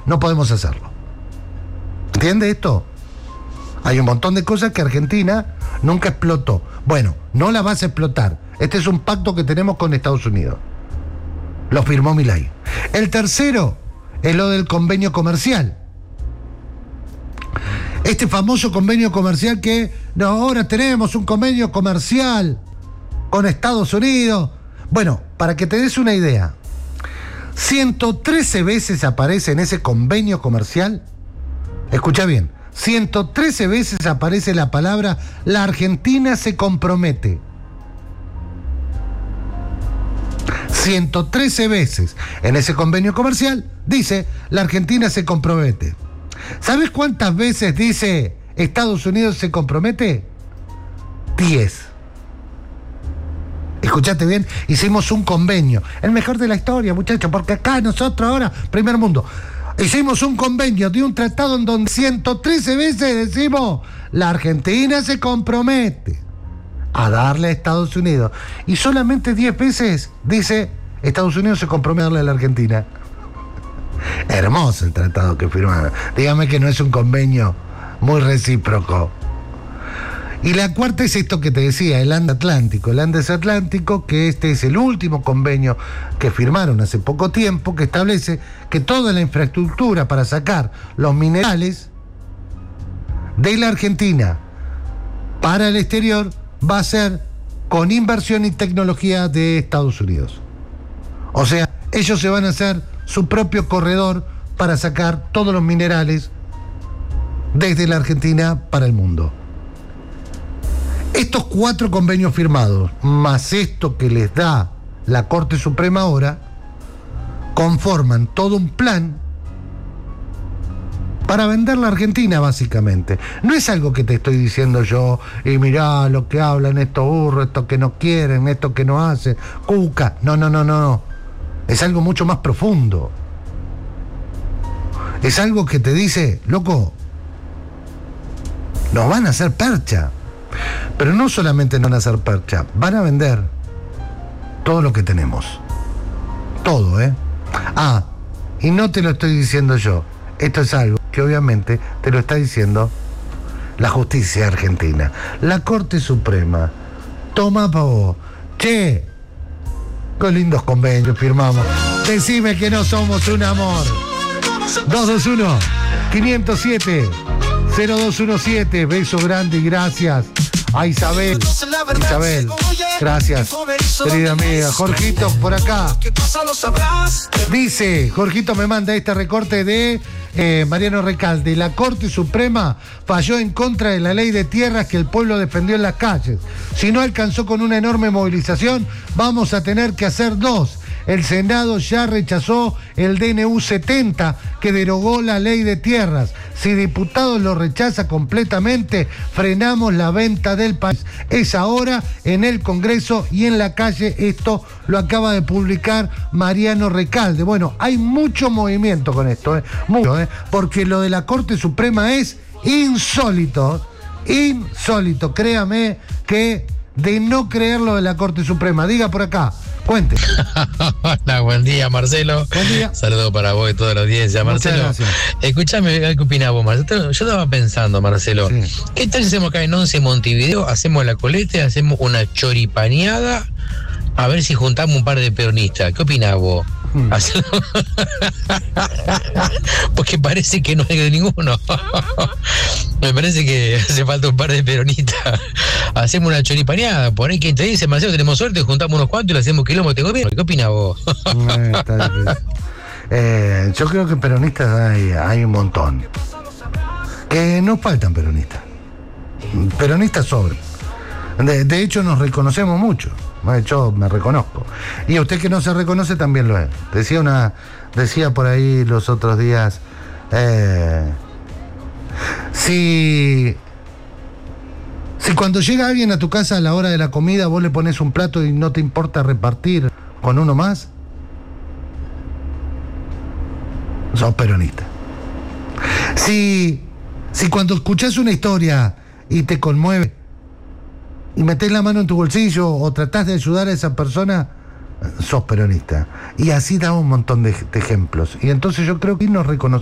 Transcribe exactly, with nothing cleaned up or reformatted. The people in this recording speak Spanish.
no podemos hacerlo. ¿Entiende esto? Hay un montón de cosas que Argentina nunca explotó. Bueno, no la vas a explotar. Este es un pacto que tenemos con Estados Unidos. Lo firmó Milei. El tercero es lo del convenio comercial. Este famoso convenio comercial que no, ahora tenemos un convenio comercial con Estados Unidos. Bueno, para que te des una idea, ciento trece veces aparece en ese convenio comercial. Escucha bien, ciento trece veces aparece la palabra la Argentina se compromete. ciento trece veces en ese convenio comercial dice la Argentina se compromete. ¿Sabes cuántas veces dice Estados Unidos se compromete? diez. Escuchate bien, hicimos un convenio, el mejor de la historia, muchachos, porque acá nosotros ahora, primer mundo, hicimos un convenio de un tratado en donde ciento trece veces decimos la Argentina se compromete a darle a Estados Unidos. Y solamente diez veces dice Estados Unidos se compromete a darle a la Argentina. Hermoso el tratado que firmaron. Dígame que no es un convenio muy recíproco. Y la cuarta es esto que te decía, el Andes Atlántico. El Andes Atlántico, que este es el último convenio que firmaron hace poco tiempo, que establece que toda la infraestructura para sacar los minerales de la Argentina para el exterior va a ser con inversión y tecnología de Estados Unidos. O sea, ellos se van a hacer su propio corredor para sacar todos los minerales desde la Argentina para el mundo. Estos cuatro convenios firmados, más esto que les da la Corte Suprema ahora, conforman todo un plan para vender la Argentina, básicamente. No es algo que te estoy diciendo yo, y mirá lo que hablan estos burros, estos que no quieren, estos que no hacen, cuca. No, no, no, no, no. Es algo mucho más profundo. Es algo que te dice, loco, nos van a hacer percha. Pero no solamente nos van a hacer percha, van a vender todo lo que tenemos. Todo, ¿eh? Ah, y no te lo estoy diciendo yo. Esto es algo que obviamente te lo está diciendo la justicia argentina. La Corte Suprema. Toma pa' vos. Che, qué lindos convenios firmamos. Decime que no somos un amor. dos dos uno, cinco cero siete, cero dos uno siete. Beso grande y gracias a Isabel. Isabel, gracias, querida amiga. Jorgito, por acá. Dice, Jorgito me manda este recorte de eh, Mariano Recalde. La Corte Suprema falló en contra de la ley de tierras que el pueblo defendió en las calles. Si no alcanzó con una enorme movilización, vamos a tener que hacer dos. El Senado ya rechazó el D N U setenta que derogó la ley de tierras. Si diputados lo rechaza completamente, frenamos la venta del país. Es ahora en el Congreso y en la calle. Esto lo acaba de publicar Mariano Recalde. Bueno, hay mucho movimiento con esto, ¿eh? Mucho, ¿eh? Porque lo de la Corte Suprema es insólito. Insólito, créame que de no creer lo de la Corte Suprema. Diga por acá. Cuente. Hola, buen día, Marcelo. Buen día. Saludos para vos y toda la audiencia, Marcelo. Escuchame, ¿qué opinás vos, Marcelo? Yo estaba pensando, Marcelo, sí. ¿Qué tal si hacemos acá en once Montevideo? Hacemos la colete, hacemos una choripaneada, a ver si juntamos un par de peronistas. ¿Qué opinás vos? Hmm. Porque parece que no hay de ninguno. Me parece que hace falta un par de peronistas. Hacemos una choripaneada. Por ahí quien te dice, Marcelo, tenemos suerte, juntamos unos cuantos y le hacemos quilombo de gobierno. ¿Qué opinás vos? eh, está eh, yo creo que peronistas hay, hay un montón. Que no faltan peronistas. Peronistas sobran. De, de hecho, nos reconocemos mucho. Yo me reconozco. Y a usted que no se reconoce también lo es. Decía una, decía por ahí los otros días, eh, si, si cuando llega alguien a tu casa a la hora de la comida vos le pones un plato y no te importa repartir con uno más, sos peronista. Si, si cuando escuchás una historia y te conmueve y metés la mano en tu bolsillo o tratás de ayudar a esa persona, sos peronista. Y así da un montón de, de ejemplos. Y entonces yo creo que nos reconocemos.